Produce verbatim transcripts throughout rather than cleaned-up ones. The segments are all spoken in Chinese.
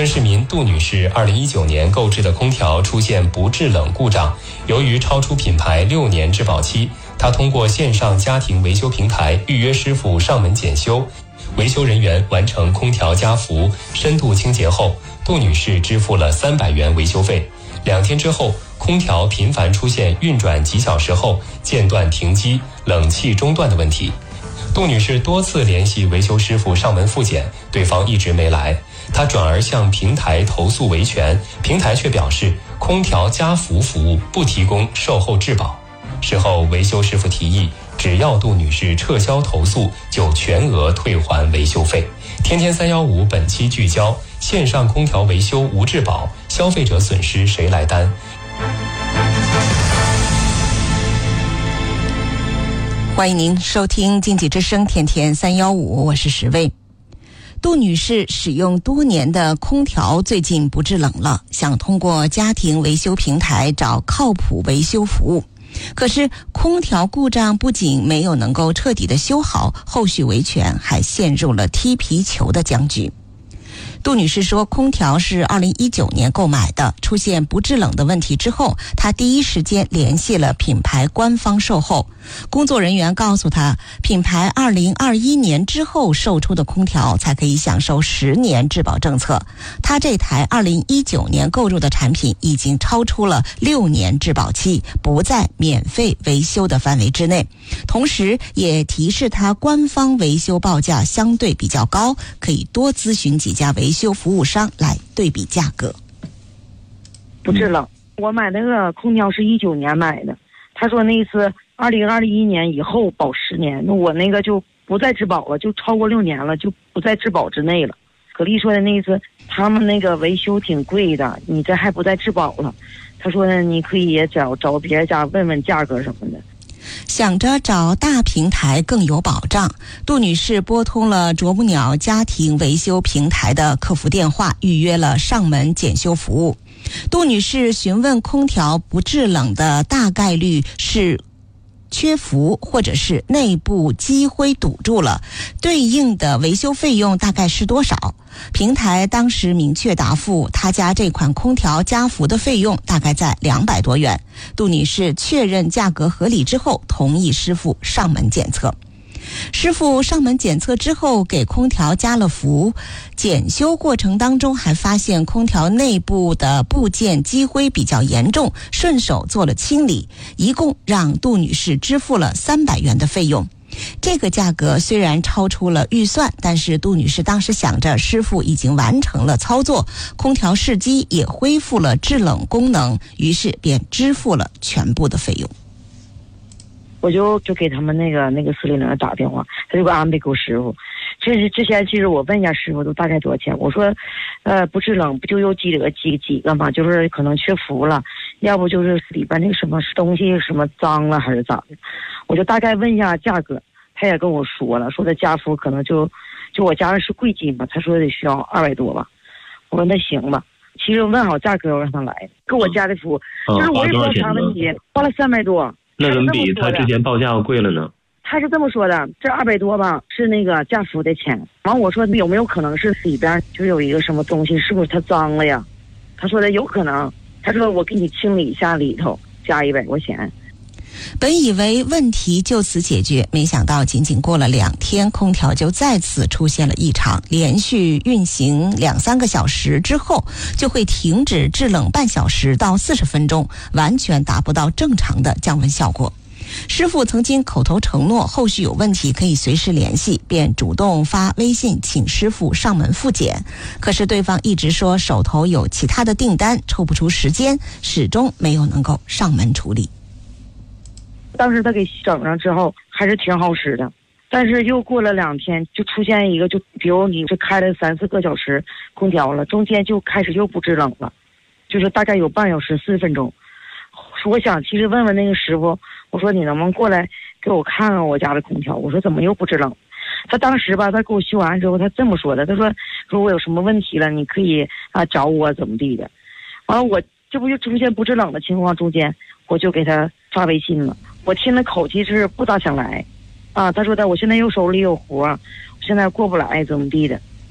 村市民杜女士二零一九年购置的空调出现不制冷故障，由于超出品牌六年质保期，她通过线上家庭维修平台预约师傅上门检修。维修人员完成空调加氟、深度清洁后，杜女士支付了三百元维修费。两天之后，空调频繁出现运转几小时后间断停机、冷气中断的问题。杜女士多次联系维修师傅上门复检，对方一直没来。她转而向平台投诉维权，平台却表示空调加氟服务不提供售后质保。事后，维修师傅提议，只要杜女士撤销投诉，就全额退还维修费。天天三一五本期聚焦：线上空调维修无质保，消费者损失谁来担？ 欢迎您收听经济之声天天三一五，我是石卫。杜女士使用多年的空调最近不制冷了，想通过家庭维修平台找靠谱维修服务。可是空调故障不仅没有能够彻底的修好，后续维权还陷入了踢皮球的僵局。杜女士说，空调是二零一九年购买的，出现不制冷的问题之后，她第一时间联系了品牌官方售后。工作人员告诉她，品牌二零二一年之后售出的空调才可以享受十年质保政策。她这台二零一九年购入的产品已经超出了六年质保期，不在免费维修的范围之内。同时也提示她，官方维修报价相对比较高，可以多咨询几家维修服务商来对比价格。 不制冷，我买那个空调是一九年买的，他说那次二零二一年以后保十年，那我那个就不再质保了，就超过六年了，就不在质保之内了。可丽说的那次他们那个维修挺贵的，你这还不在质保了。他说呢，你可以找找别人家问问价格什么的。 想着找大平台更有保障，杜女士拨通了啄木鸟家庭维修平台的客服电话，预约了上门检修服务。杜女士询问空调不制冷的大概率是缺氟或者是内部积灰堵住了，对应的维修费用大概是多少？平台当时明确答复，他家这款空调加氟的费用大概在两百多元。杜女士确认价格合理之后，同意师傅上门检测。师傅上门检测之后，给空调加了氟，检修过程当中还发现空调内部的部件积灰比较严重，顺手做了清理，一共让杜女士支付了三百元的费用。这个价格虽然超出了预算，但是杜女士当时想着师傅已经完成了操作，空调试机也恢复了制冷功能，于是便支付了全部的费用。 我就就给他们那个那个司令员打电话，他就给安排给我师傅。这是之前其实我问一下师傅都大概多少钱，我说，呃，不制冷不就有几个几几个嘛，就是可能缺氟了，要不就是里边那个什么东西什么脏了还是咋的，我就大概问一下价格。他也跟我说了，说的加氟可能就就我家的是贵金吧，他说得需要二百多吧。我说那行吧，其实问好价格我让他来，跟我家的氟、嗯、就是我也不知道啥问题，花了三百多。 那怎么比他之前报价要贵了呢？ 他是这么说的，这二百多吧是那个加氟的钱。完我说有没有可能是里边就有一个什么东西，是不是它脏了呀？他说的有可能，他说我给你清理一下里头，加一百块钱。 本以为问题就此解决，没想到仅仅过了两天，空调就再次出现了异常，连续运行两三个小时之后就会停止制冷半小时到四十分钟，完全达不到正常的降温效果。师傅曾经口头承诺后续有问题可以随时联系，便主动发微信请师傅上门复检，可是对方一直说手头有其他的订单，抽不出时间，始终没有能够上门处理。 当时他给整上之后还是挺好使的，但是又过了两天就出现一个，就比如你是开了三四个小时空调了，中间就开始又不制冷了，就是大概有半小时四十分钟。我想其实问问那个师傅，我说你能不能过来给我看看我家的空调，我说怎么又不制冷。他当时吧，他给我修完之后他这么说的，他说如果有什么问题了你可以啊找我怎么地的。完了我这不就出现不制冷的情况，中间我就给他发微信了，我听的口气是不大想来啊。他说的我现在又手里有活，我现在过不来怎么地的。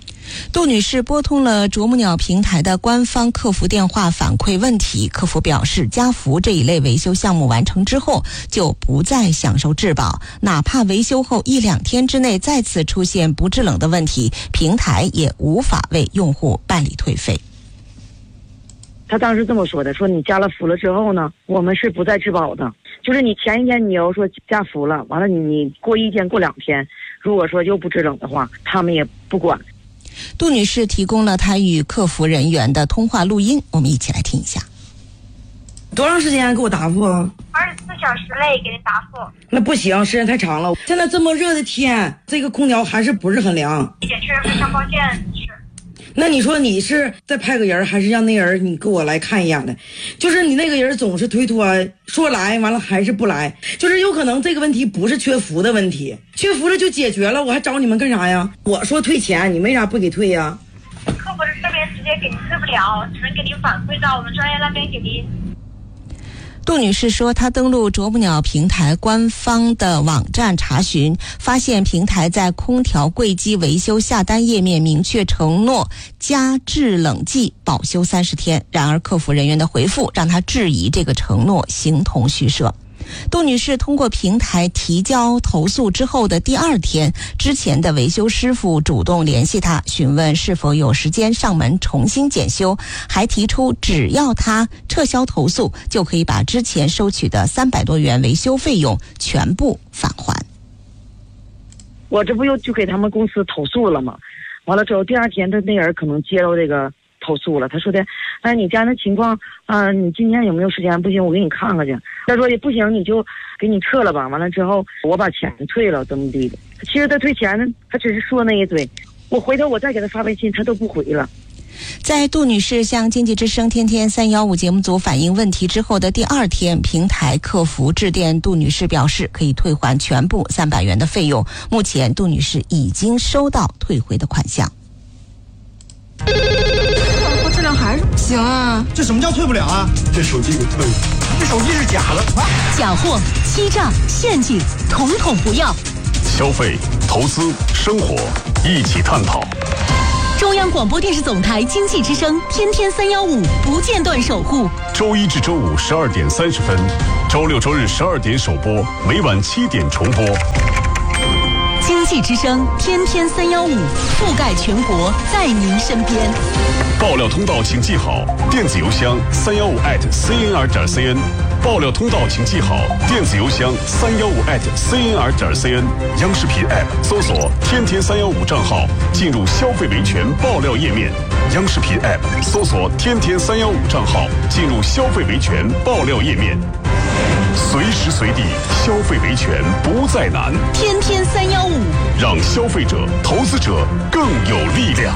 杜女士拨通了啄木鸟平台的官方客服电话反馈问题，客服表示家福这一类维修项目完成之后就不再享受质保，哪怕维修后一两天之内再次出现不制冷的问题，平台也无法为用户办理退费。 他当时这么说的，说你加了福了之后呢，我们是不再质保的，就是你前一天你要说加福了，完了你你过一天过两天，如果说又不制冷的话，他们也不管。 杜女士提供了她与客服人员的通话录音，我们一起来听一下。 多长时间给我答复？ 二十四小时内给你答复。 那不行，时间太长了。现在这么热的天，这个空调还是不是很凉。 也确认上报件是。 那你说你是再派个人，还是让那人你给我来看一眼的？就是你那个人总是推脱，说来完了还是不来，就是有可能这个问题不是缺福的问题，缺福了就解决了，我还找你们干啥呀？我说退钱，你为啥不给退呀？ 客服这边直接给您退不了，只能给您反馈到我们专业那边给您。 杜女士说，她登录啄木鸟平台官方的网站查询，发现平台在空调柜机维修下单页面明确承诺加制冷剂保修三十天，然而客服人员的回复让她质疑这个承诺形同虚设。杜女士通过平台提交投诉之后的第二天，之前的维修师傅主动联系她，询问是否有时间上门重新检修，还提出只要她撤销投诉，就可以把之前收取的三百多元维修费用全部返还。 我这不又就给他们公司投诉了吗？完了之后第二天他那人可能接到这个投诉了，他说的，哎，你家那情况，啊、呃，你今天有没有时间？不行，我给你看看去。他说也不行，你就给你撤了吧。完了之后，我把钱退了，怎么地的？其实他退钱呢，他只是说那一嘴，我回头我再给他发微信，他都不回了。 在杜女士向经济之声天天三一五节目组反映问题之后的第二天，平台客服致电杜女士，表示可以退还全部三百元的费用。目前，杜女士已经收到退回的款项。 质量还是不行啊！ 这什么叫退不了啊？这手机给退了，这手机是假的，啊、 假货、欺诈、陷阱，统统不要。 消费、投资、生活，一起探讨。 中央广播电视总台经济之声天天三幺五不间断守护。 周一至周五十二点三十分，周六周日十二点首播，每晚七点重播。 经济之声天天三幺五，覆盖全国，在您身边。 爆料通道请记好，电子邮箱三幺五 at cnr 点 cn。爆料通道请记好，电子邮箱三幺五 at cnr 点 cn。央视频 app 搜索天天三幺五账号，进入消费维权爆料页面。央视频 app 搜索天天三幺五账号，进入消费维权爆料页面。随时随地消费维权不再难， 天天三幺五， 让消费者、投资者更有力量。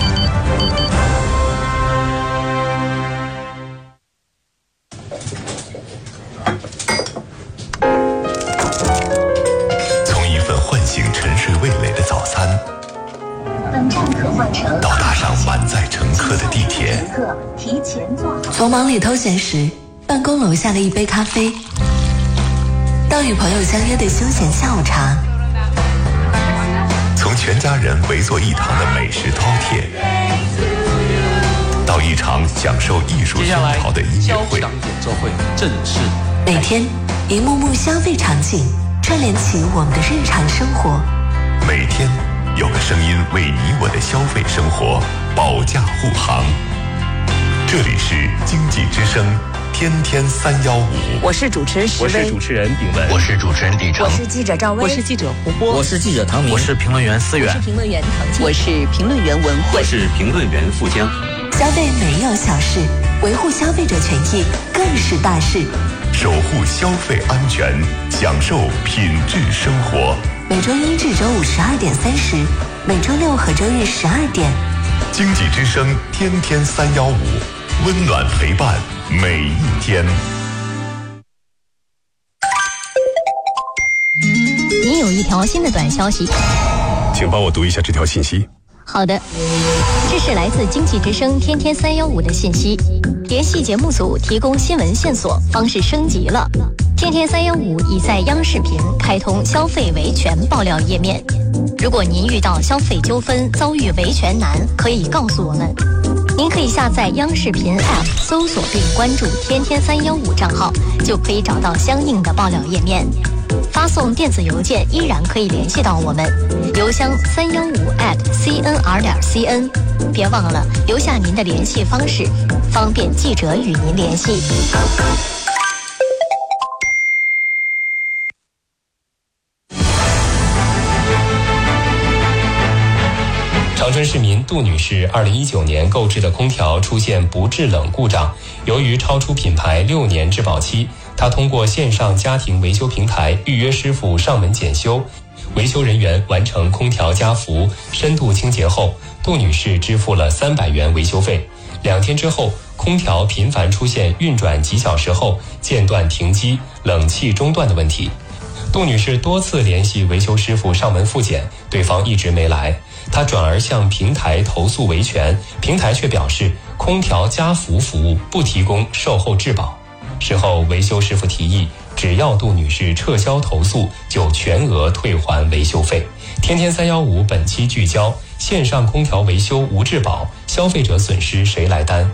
从一份唤醒沉睡味蕾的早餐，到搭上满载乘客的地铁， 从忙里偷闲时办公楼下的一杯咖啡，到与朋友相约的休闲下午茶， 从全家人围坐一堂的美食饕餮，到一场享受艺术熏陶的音乐会， 演奏会正式。 每天一幕幕消费场景串联起我们的日常生活， 每天有个声音为你我的消费生活保驾护航。这里是经济之声天天三幺五， 我是主持人石我是主持人炳文， 我是主持人李成， 我是记者赵薇， 我是记者胡波， 我是记者唐明， 我是评论员思远， 我是评论员唐静， 我是评论员文慧， 我是评论员富江。 消费没有小事，维护消费者权益更是大事。 守护消费安全，享受品质生活。 每周一至周五十二点三十，每周六和周日十二点。 经济之声天天三幺五，温暖陪伴每一天。 您有一条新的短消息， 请帮我读一下这条信息。 好的，这是来自经济之声天天三幺五的信息。联系节目组提供新闻线索方式升级了。天天三幺五已在央视频开通消费维权爆料页面。 如果您遇到消费纠纷，遭遇维权难，可以告诉我们。您可以下载央视频 App， 搜索并关注天天三幺五账号，就可以找到相应的爆料页面。发送电子邮件依然可以联系到我们，邮箱三幺五 at cnr 点 cn。别忘了留下您的联系方式，方便记者与您联系。 长春市民杜女士二零一九年购置的空调出现不制冷故障，由于超出品牌六年质保期，她通过线上家庭维修平台预约师傅上门检修，维修人员完成空调加氟、深度清洁后，杜女士支付了三百元维修费。两天之后，空调频繁出现运转几小时后间断停机、冷气中断的问题。杜女士多次联系维修师傅上门复检，对方一直没来。她转而向平台投诉维权，平台却表示空调加氟服务不提供售后质保。事后维修师傅提议，只要杜女士撤销投诉，就全额退还维修费。天天三幺五本期聚焦：线上空调维修无质保，消费者损失谁来担？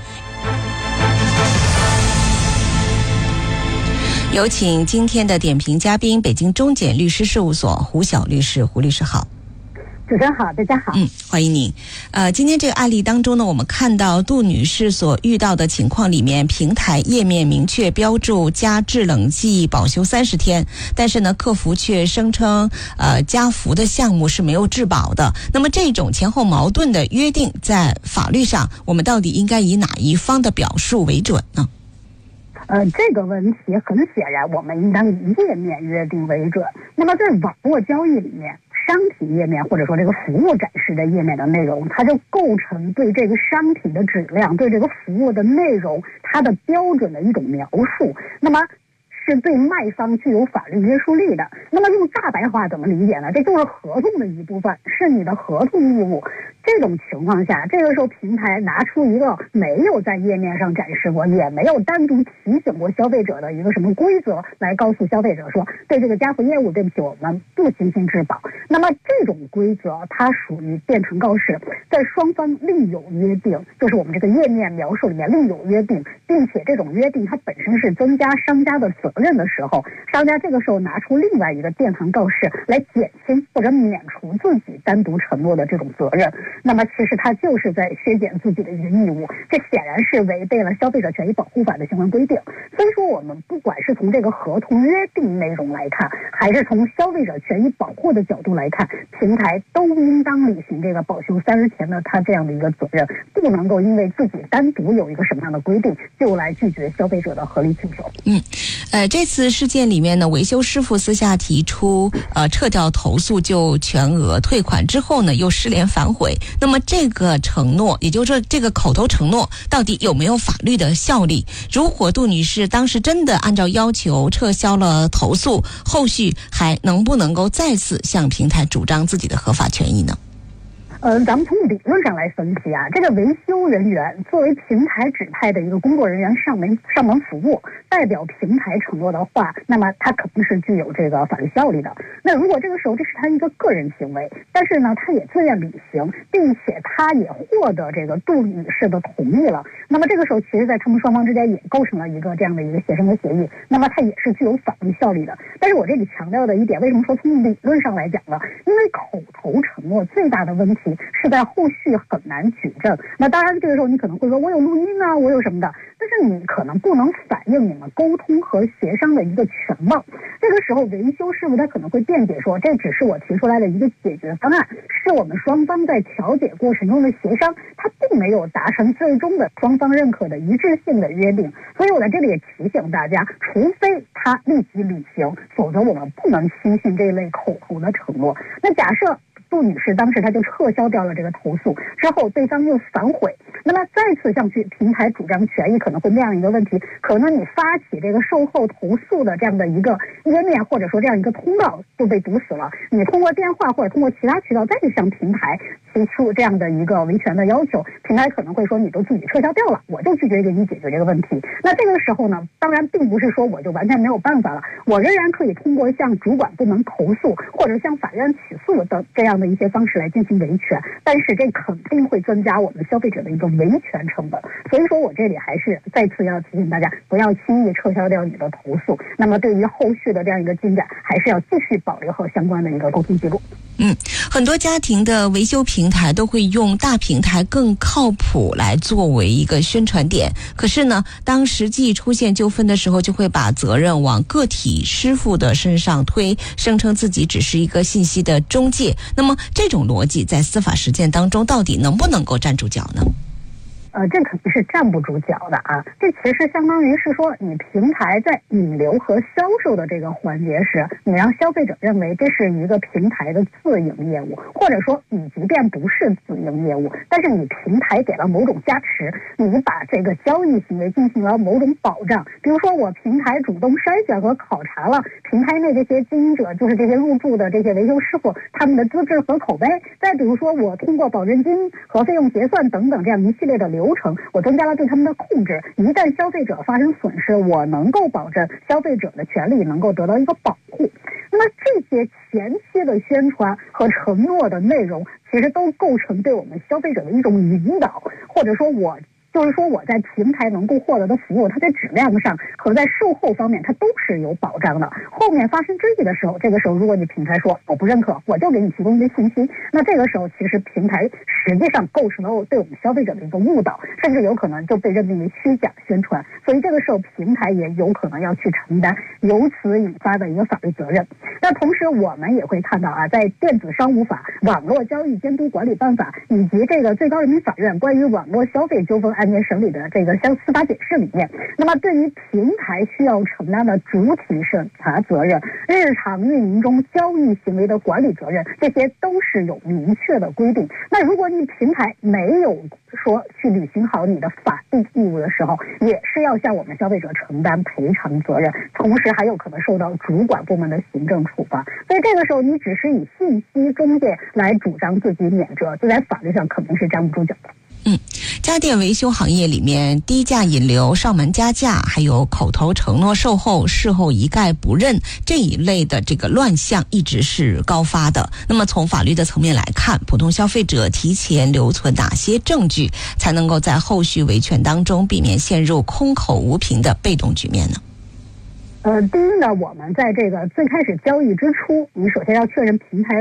有请今天的点评嘉宾，北京中检律师事务所胡晓律师。胡律师好。 主持人好，大家好。 嗯，欢迎您。呃，今天这个案例当中呢，我们看到杜女士所遇到的情况里面，平台页面明确标注加制冷剂保修三十天，但是呢，客服却声称，呃，加氟的项目是没有质保的。那么这种前后矛盾的约定，在法律上，我们到底应该以哪一方的表述为准呢？ 呃，这个问题很显然，我们应当以页面约定为准。那么在网络交易里面，商品页面或者说这个服务展示的页面的内容，它就构成对这个商品的质量、对这个服务的内容它的标准的一种描述。那么是对卖方具有法律约束力的。那么用大白话怎么理解呢？这就是合同的一部分，是你的合同义务。这种情况下，这个时候平台拿出一个没有在页面上展示过，也没有单独提醒过消费者的一个什么规则，来告诉消费者说，对这个加氟业务，对不起，我们不进行质保。那么这种规则它属于变成告示，在双方另有约定，就是我们这个页面描述里面另有约定，并且这种约定它本身是增加商家的责任的时候，商家这个时候拿出另外一个电堂告示来减轻或者免除自己单独承诺的这种责任，那么其实他就是在削减自己的一个义务，这显然是违背了消费者权益保护法的相关规定。所以说我们不管是从这个合同约定内容来看，还是从消费者权益保护的角度来看，平台都应当履行这个保修三十天的他这样的一个责任，不能够因为自己单独有一个什么样的规定就来拒绝消费者的合理请求。 嗯，呃，这次事件里面呢，维修师傅私下提出呃撤掉投诉就全额退款之后呢，又失联反悔。那么这个承诺，也就是说这个口头承诺到底有没有法律的效力？如果杜女士当时真的按照要求撤销了投诉，后续还能不能够再次向平台主张自己的合法权益呢？ 呃，咱们从理论上来分析啊，这个维修人员作为平台指派的一个工作人员上门上门服务，代表平台承诺的话，那么他肯定是具有这个法律效力的。那如果这个时候这是他一个个人行为，但是呢，他也自愿履行，并且他也获得这个杜女士的同意了，那么这个时候其实在他们双方之间也构成了一个这样的一个协商的协议，那么它也是具有法律效力的。但是我这里强调的一点，为什么说从理论上来讲呢？因为口头承诺最大的问题是在后续很难举证。那当然这个时候你可能会说我有录音啊，我有什么的，但是你可能不能反映你们沟通和协商的一个全貌。这个时候维修师傅他可能会辩解说，这只是我提出来的一个解决方案，是我们双方在调解过程中的协商，他并没有达成最终的双方认可的一致性的约定。所以我在这里也提醒大家，除非他立即履行，否则我们不能轻信这一类口头的承诺。那假设杜女士当时她就撤销掉了这个投诉之后，对方又反悔，那么再次向去平台主张权益，可能会面临一个问题，可能你发起这个售后投诉的这样的一个页面或者说这样一个通道就被堵死了，你通过电话或者通过其他渠道再去向平台提出这样的一个维权的要求，平台可能会说你都自己撤销掉了，我就拒绝给你解决这个问题。那这个时候呢，当然并不是说我就完全没有办法了，我仍然可以通过向主管部门投诉或者向法院起诉的这样的一些方式来进行维权，但是这肯定会增加我们消费者的一个维权成本。所以说我这里还是再次要提醒大家，不要轻易撤销掉你的投诉。那么对于后续的这样一个进展，还是要继续保留好相关的一个沟通记录。 嗯，很多家庭的维修平台都会用大平台更靠谱来作为一个宣传点，可是呢，当实际出现纠纷的时候，就会把责任往个体师傅的身上推，声称自己只是一个信息的中介。那么这种逻辑在司法实践当中到底能不能够站住脚呢？ 呃，这肯定是站不住脚的啊！这其实相当于是说，你平台在引流和销售的这个环节时，你让消费者认为这是一个平台的自营业务，或者说你即便不是自营业务，但是你平台给了某种加持，你把这个交易行为进行了某种保障。比如说，我平台主动筛选和考察了平台内这些经营者，就是这些入驻的这些维修师傅他们的资质和口碑。再比如说，我通过保证金和费用结算等等这样一系列的流流程，我增加了对他们的控制。一旦消费者发生损失，我能够保证消费者的权利能够得到一个保护。那么这些前期的宣传和承诺的内容，其实都构成对我们消费者的一种引导，或者说我就是说我在平台能够获得的服务，它在质量上和在售后方面它都是有保障的。后面发生争议的时候，这个时候如果你平台说我不认可，我就给你提供一些信息，那这个时候其实平台实际上构成了对我们消费者的一个误导，甚至有可能就被认定为虚假宣传。所以这个时候平台也有可能要去承担由此引发的一个法律责任。那同时我们也会看到啊，在电子商务法、网络交易监督管理办法以及这个最高人民法院关于网络消费纠纷案件审理的这个相司法解释里面，那么对于平台需要承担的主体审查责任、日常运营中交易行为的管理责任，这些都是有明确的规定。那如果你平台没有说去履行好你的法定义务的时候，也是要向我们消费者承担赔偿责任，同时还有可能受到主管部门的行政处罚。所以这个时候你只是以信息中介来主张自己免责，这在法律上肯定是站不住脚的。 嗯，家电维修行业里面，低价引流、上门加价，还有口头承诺售后、事后一概不认这一类的这个乱象一直是高发的。那么从法律的层面来看，普通消费者提前留存哪些证据，才能够在后续维权当中避免陷入空口无凭的被动局面呢？ 呃，第一呢，我们在这个最开始交易之初，你首先要确认平台